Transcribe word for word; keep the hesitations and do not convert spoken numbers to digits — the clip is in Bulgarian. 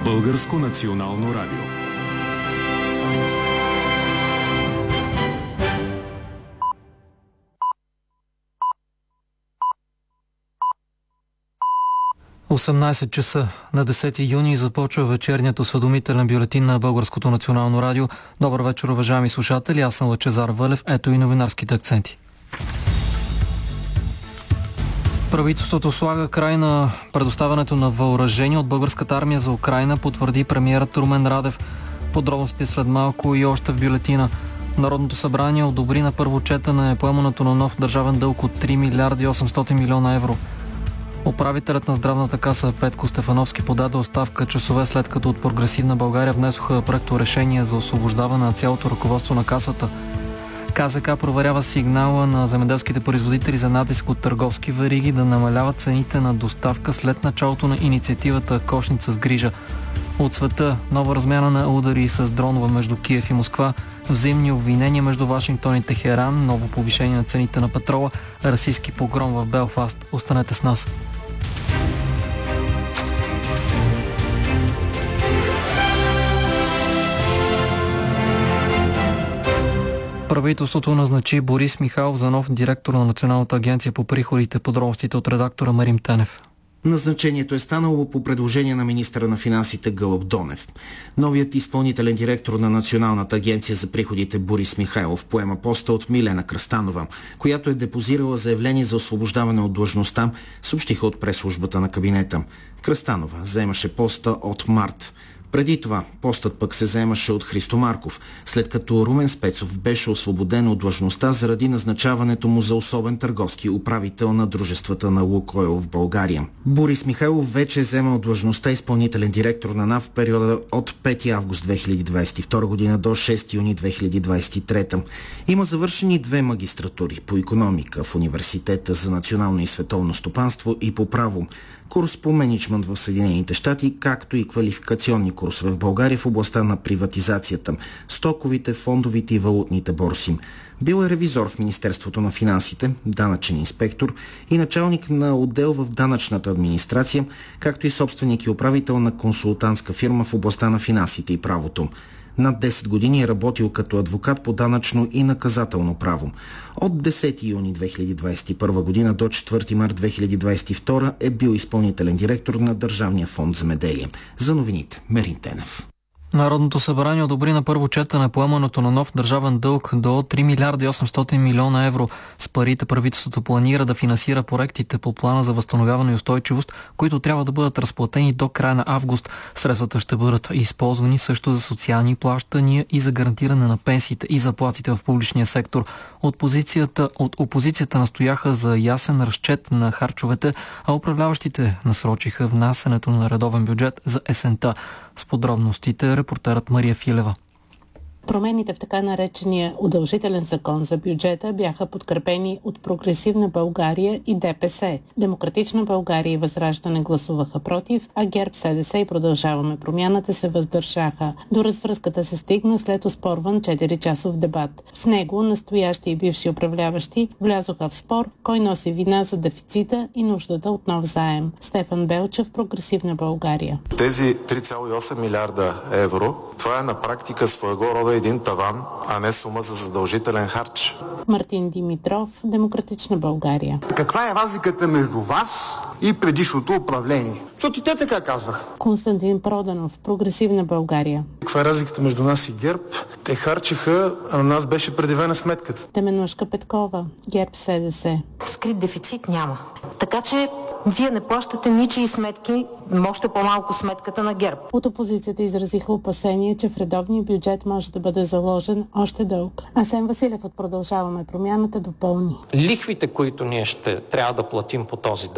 Българско национално радио. осемнайсет часа на десети юни започва вечерният осведомителен бюлетин на Българското национално радио. Добър вечер, уважаеми слушатели. Аз съм Лъчезар Вълев. Ето и новинарските акценти. Правителството слага край на предоставянето на въоръжение от българската армия за Украйна, потвърди премиерът Румен Радев. Подробностите след малко и още в бюлетина. Народното събрание одобри на първо четене поемането на нов държавен дълг от три милиарда и осемстотин милиона евро. Управителят на здравната каса Петко Стефановски подаде оставка часове след като от Прогресивна България внесоха проекто решение за освобождаване на цялото ръководство на касата. КЗК проверява сигнала на земеделските производители за натиск от търговски вериги да намаляват цените на доставка след началото на инициативата Кошница с грижа. От света нова размяна на удари с дронове между Киев и Москва, взаимни обвинения между Вашингтон и Техеран, ново повишение на цените на петрола, расистски погром в Белфаст. Останете с нас. Правителството назначи Борис Михайлов за нов директор на Националната агенция по приходите. Подробностите от редактора Марим Тенев. Назначението е станало по предложение на министъра на финансите Гълъб Донев. Новият изпълнителен директор на Националната агенция за приходите Борис Михайлов поема поста от Милена Кръстанова, която е депозирала заявление за освобождаване от длъжността, съобщиха от пресслужбата на кабинета. Кръстанова заемаше поста от март. Преди това постът пък се заемаше от Христо Марков, след като Румен Спецов беше освободен от длъжността заради назначаването му за особен търговски управител на дружествата на Лукойл в България. Борис Михайлов вече е заемал длъжността изпълнителен директор на НАП в периода от пети август две хиляди двадесет и втора година до шести юни две хиляди двадесет и трета. Има завършени две магистратури по икономика в Университета за национално и световно стопанство и по право, курс по мениджмънт в Съединените щати, както и квалификационни курсове в България в областта на приватизацията, стоковите, фондовите и валутните борси. Бил е ревизор в Министерството на финансите, данъчен инспектор и началник на отдел в данъчната администрация, както и собственик и управител на консултантска фирма в областта на финансите и правото. Над десет години е работил като адвокат по данъчно и наказателно право. От десети юни две хиляди двадесет и първа година до четвърти март две хиляди двадесет и втора е бил изпълнителен директор на Държавния фонд Земеделие. За новините Марим Тенев. Народното събрание одобри на първо четене поемането на нов държавен дълг до три милиарда и осемстотин милиона евро. С парите правителството планира да финансира проектите по плана за възстановяване и устойчивост, които трябва да бъдат разплатени до края на август. Средствата ще бъдат използвани също за социални плащания и за гарантиране на пенсиите и заплатите в публичния сектор. От, позицията, от опозицията настояха за ясен разчет на харчовете, а управляващите насрочиха внасянето на редовен бюджет за есента. С подробностите репортерът Мария Филева. Промените в така наречения удължителен закон за бюджета бяха подкрепени от Прогресивна България и ДПС. Демократична България и Възраждане гласуваха против, а ГЕРБ, СДС и Продължаваме промяната се въздържаха. До развръзката се стигна след оспорван четиричасов дебат. В него настоящи и бивши управляващи влязоха в спор кой носи вина за дефицита и нуждата от нов заем. Стефан Белчев, Прогресивна България. Тези три цяло и осем милиарда евро, това е на практика своего рода един таван, а не сума за задължителен харч. Мартин Димитров, Демократична България. Каква е разликата между вас и предишното управление? Защото те така казваха. Константин Проданов, Прогресивна България. Каква е разликата между нас и ГЕРБ? Те харчиха, а на нас беше предявена сметката. Теменушка Петкова, ГЕРБ, СДС. Скрит дефицит няма. Така че вие не плащате ничии сметки, още по-малко сметката на ГЕРБ. От опозицията изразиха опасение, че в редовния бюджет може да бъде заложен още дълг. Асен Василев от Продължаваме промяната допълни. Лихвите, които ние ще трябва да платим по този дълг,